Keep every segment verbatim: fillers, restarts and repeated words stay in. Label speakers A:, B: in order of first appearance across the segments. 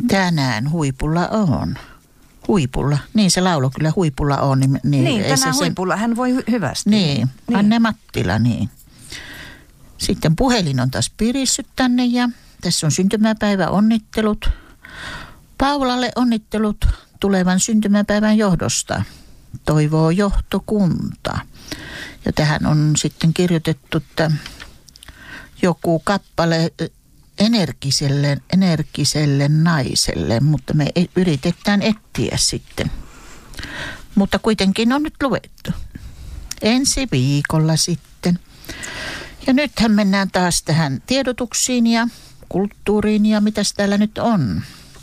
A: Tänään huipulla on. Huipulla. Niin se laulo kyllä huipulla on. Niin,
B: niin, niin tänään
A: se
B: huipulla sen... hän voi hyvästi.
A: Niin, niin, Anne Mattila, niin. Sitten puhelin on taas pirissyt tänne ja tässä on syntymäpäivä onnittelut. Paulalle onnittelut tulevan syntymäpäivän johdosta. Toivoo johtokunta. Ja tähän on sitten kirjoitettu, että joku kappale energiselle, energiselle naiselle, mutta me yritetään etsiä sitten. Mutta kuitenkin on nyt luettu. Ensi viikolla sitten. Ja nythän mennään taas tähän tiedotuksiin ja kulttuuriin ja mitäs täällä nyt on.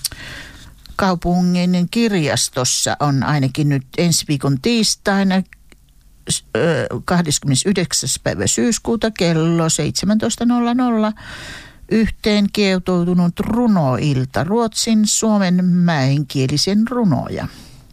A: Kaupungin kirjastossa on ainakin nyt ensi viikon tiistaina kahdeskymmenesyhdeksäs päivä syyskuuta kello seitsemäntoista nolla nolla yhteen kietoutunut runoilta, Ruotsin suomenmäenkielisen runoja,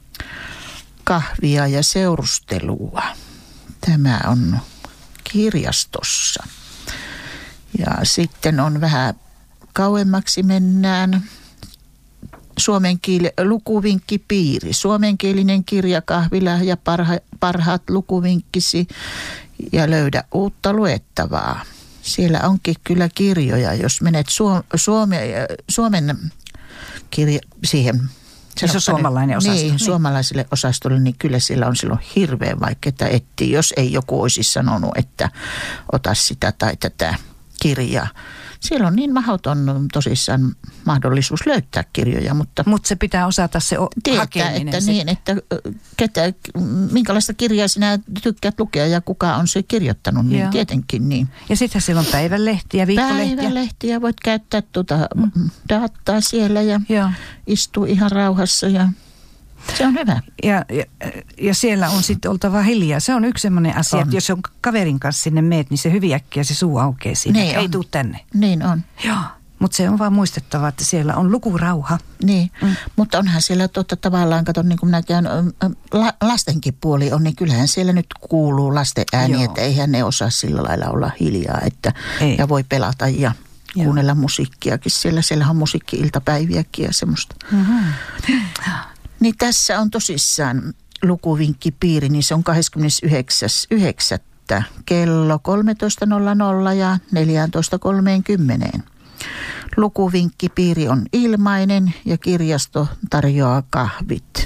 A: kahvia ja seurustelua. Tämä on kirjastossa. Ja sitten on vähän kauemmaksi mennään suomen kieli, lukuvinkkipiiri, suomenkielinen kirjakahvila ja parha, parhaat lukuvinkkisi ja löydä uutta luettavaa. Siellä onkin kyllä kirjoja, jos menet Suom- Suome, Suomen kirja, siihen.
B: Se on suomalainen osasto.
A: Niin, niin, suomalaiselle osastolle, niin kyllä siellä on silloin hirveän vaikeaa etsiä, jos ei joku olisi sanonut, että ota sitä tai tätä kirjaa. Siellä on niin mahdoton tosissaan mahdollisuus löytää kirjoja, mutta...
B: Mutta se pitää osata se o-
A: tietää,
B: hakeminen.
A: että niin, että ketä, minkälaista kirjaa sinä tykkäät lukea ja kuka on se kirjoittanut, niin Joo. tietenkin niin.
B: Ja sittenhän siellä on päivänlehtiä, viikkolehtiä.
A: Päivänlehtiä, voit käyttää tuota mm. dataa siellä ja
B: Joo.
A: istua ihan rauhassa ja... Se on hyvä.
B: Ja, ja, ja siellä on sitten oltava hiljaa. Se on yksi semmoinen asia, on. Että jos on kaverin kanssa sinne meet, niin se hyvin äkkiä se suu aukeaa siinä.
A: Niin
B: ei
A: on.
B: tule tänne.
A: Niin on.
B: Joo, mutta se on vaan muistettava, että siellä on lukurauha.
A: Niin, mm. mutta onhan siellä totta tavallaan, kato niin kuin minä käyn, la, lastenkin puoli on, niin kyllähän siellä nyt kuuluu lasten ääni, Joo. että eihän ne osaa sillä lailla olla hiljaa, että ei. Ja voi pelata ja Joo. kuunnella musiikkiakin siellä. Siellä on musiikki-iltapäiviäkin ja semmoista. Mm-hmm. Niin tässä on tosissaan lukuvinkkipiiri, niin se on kahdeskymmenesyhdeksäs yhdeksättä kello kolmetoista nolla nolla ja neljätoista kolmekymmentä. Lukuvinkkipiiri on ilmainen ja kirjasto tarjoaa kahvit.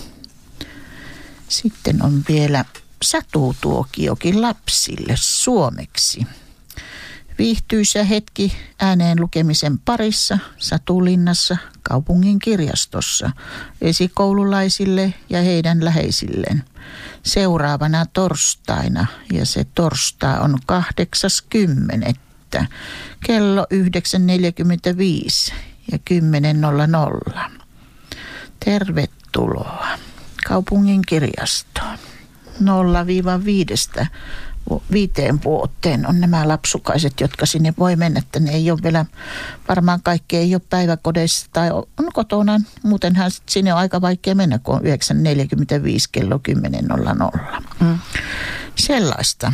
A: Sitten on vielä satutuokiokin lapsille suomeksi. Viihtyisä hetki ääneen lukemisen parissa Satulinnassa kaupungin kirjastossa esikoululaisille ja heidän läheisilleen. Seuraavana torstaina ja se torstai on kahdeksas kymmenettä kello yhdeksän neljäkymmentäviisi ja kymmenen nolla nolla. Tervetuloa kaupungin kirjastoon. nolla viidestä viiteen vuoteen on nämä lapsukaiset, jotka sinne voi mennä, että ne ei ole vielä, varmaan kaikki ei ole päiväkodeissa tai on kotona. Muutenhan sinne on aika vaikea mennä, kun on yhdeksän neljäkymmentäviisi kello kymmenen nolla nolla. Mm. Sellaista.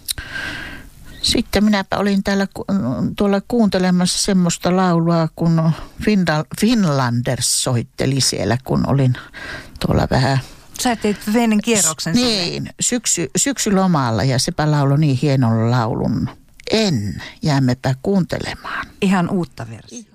A: Sitten minäpä olin täällä tuolla kuuntelemassa semmoista laulua, kun Finlanders soitteli siellä, kun olin tuolla vähän...
B: Sä teit Veenen kierroksen.
A: Niin, syksy, syksylomalla ja sepä lauloi niin hienon laulun. En, jäämmepä kuuntelemaan.
B: Ihan uutta versiota.